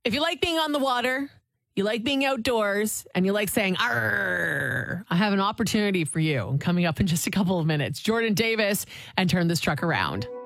If you like being on the water, you like being outdoors, and you like saying, "Arr," I have an opportunity for you coming up in just a couple of minutes. Jordan Davis and Turn This Truck Around.